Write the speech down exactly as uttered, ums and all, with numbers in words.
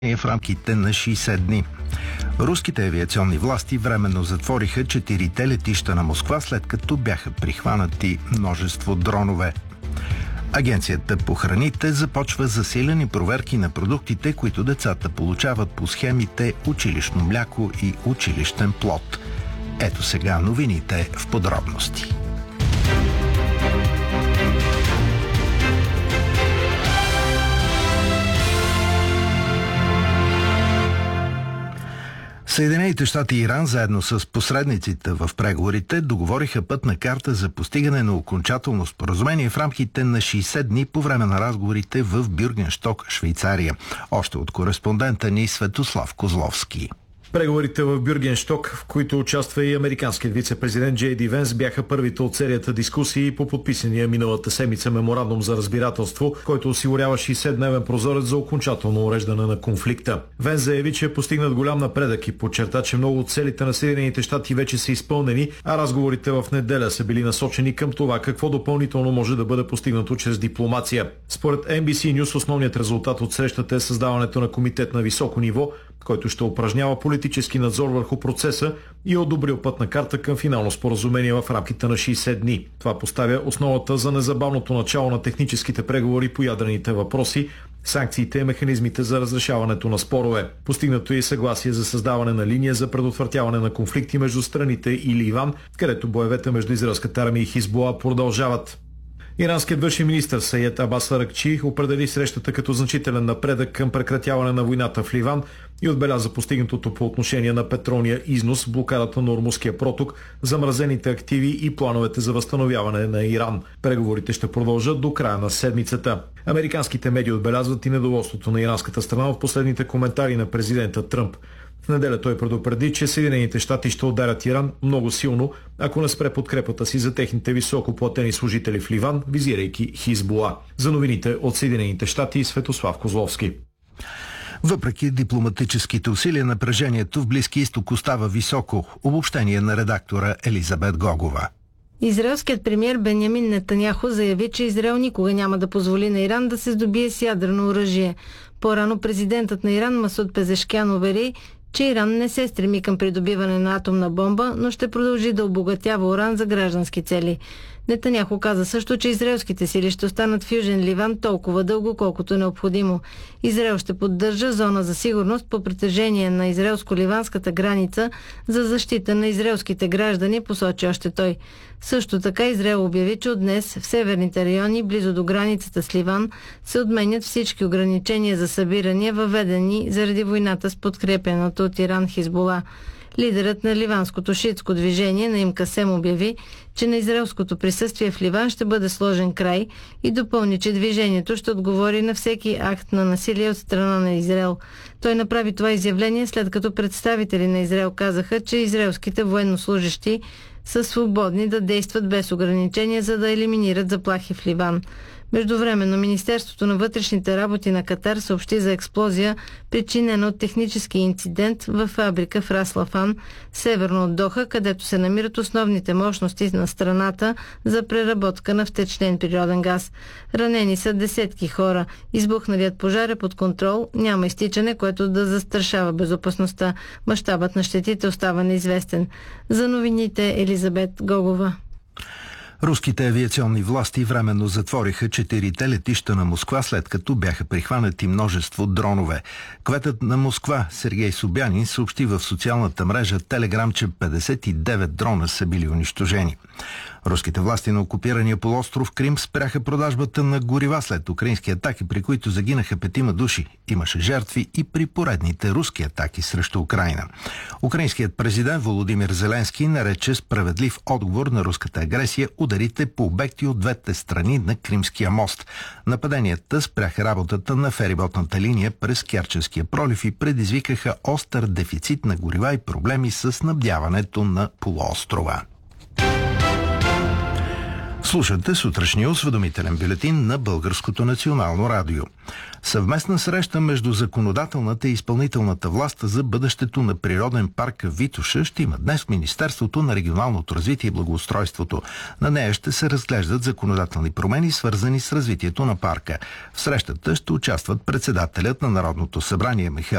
в рамките на шейсет дни. Руските авиационни власти временно затвориха четирите летища на Москва, след като бяха прихванати множество дронове. Агенцията по храните започва засилени проверки на продуктите, които децата получават по схемите училищно мляко и училищен плод. Ето сега новините в подробности. Съединените щати и Иран, заедно с посредниците в преговорите, договориха пътна карта за постигане на окончателно споразумение в рамките на шейсет дни по време на разговорите в Бюргенщок, Швейцария. Още от кореспондента ни Светослав Козловски. Преговорите в Бюргенщок, в които участва и американският вице-президент Джей Ди Венс, бяха първите от серията дискусии по подписания миналата седмица меморандум за разбирателство, който осигурява шейсет-дневен прозорец за окончателно уреждане на конфликта. Венс заяви, че е постигнат голям напредък и подчерта, че много от целите на Съединените щати вече са изпълнени, а разговорите в неделя са били насочени към това какво допълнително може да бъде постигнато чрез дипломация. Според Ен Би Си News основният резултат от срещата е създаването на комитет на високо ниво, който ще упражнява политически надзор върху процеса и е одобрил пътна карта към финално споразумение в рамките на шейсет дни. Това поставя основата за незабавното начало на техническите преговори по ядрените въпроси, санкциите и механизмите за разрешаването на спорове. Постигнато е и съгласие за създаване на линия за предотвратяване на конфликти между страните и Ливан, където боевете между израелската армия и Хизбула продължават. Иранският външен министър Саед Абас Аракчи определи срещата като значителен напредък към прекратяване на войната в Ливан и отбеляза постигнатото по отношение на петролния износ, блокадата на Ормузския проток, замразените активи и плановете за възстановяване на Иран. Преговорите ще продължат до края на седмицата. Американските медии отбелязват и недоволството на иранската страна от последните коментари на президента Тръмп. В неделя той предупреди, че Съединените щати ще ударят Иран много силно, ако не спре подкрепата си за техните високо платени служители в Ливан, визирайки Хизбула. За новините от Съединените щати, Светослав Козловски. Въпреки дипломатическите усилия, напрежението в Близкия изток остава високо. Обобщение на редактора Елизабет Гогова. Израелският премиер Бенямин Нетаняху заяви, че Израел никога няма да позволи на Иран да се здобие с ядрено оръжие. По-рано президентът на Иран Масуд Пезешкян увери, че Иран не се стреми към придобиване на атомна бомба, но ще продължи да обогатява уран за граждански цели. Нетаняху каза също, че израелските сили ще останат в Южен Ливан толкова дълго, колкото е необходимо. Израел ще поддържа зона за сигурност по притежение на израелско-ливанската граница за защита на израелските граждани, посочи още той. Също така Израел обяви, че от днес в северните райони, близо до границата с Ливан, се отменят всички ограничения за събирания, въведени заради войната с подкрепената от Иран Хизбула. Лидерът на ливанското шиитско движение Наим Касем обяви, че на израелското присъствие в Ливан ще бъде сложен край и допълни, че движението ще отговори на всеки акт на насилие от страна на Израел. Той направи това изявление, след като представители на Израел казаха, че израелските военнослужащи са свободни да действат без ограничения, за да елиминират заплахи в Ливан. Междувременно Министерството на вътрешните работи на Катар съобщи за експлозия, причинена от технически инцидент във фабрика в Рас Лафан, северно от Доха, където се намират основните мощности на страната за преработка на втечнен природен газ. Ранени са десетки хора. Избухналият пожар е под контрол, няма изтичане, което да застрашава безопасността. Мащабът на щетите остава неизвестен. За новините Елизабет Гогова. Руските авиационни власти временно затвориха четирите летища на Москва, след като бяха прихванати множество дронове. Кметът на Москва Сергей Собянин съобщи в социалната мрежа Телеграм, че петдесет и девет дрона са били унищожени. Руските власти на окупирания полуостров Крим спряха продажбата на горива след украински атаки, при които загинаха петима души. Имаше жертви и при поредните руски атаки срещу Украйна. Украинският президент Володимир Зеленски нарече справедлив отговор на руската агресия ударите по обекти от двете страни на Кримския мост. Нападенията спряха работата на фериботната линия през Керченския пролив и предизвикаха остър дефицит на горива и проблеми с снабдяването на полуострова. Слушате сутрешния осведомителен бюлетин на Българското национално радио. Съвместна среща между законодателната и изпълнителната власт за бъдещето на природен парк Витоша ще има днес в Министерството на регионалното развитие и благоустройството. На нея ще се разглеждат законодателни промени, свързани с развитието на парка. В срещата ще участват председателят на Народното събрание Михаил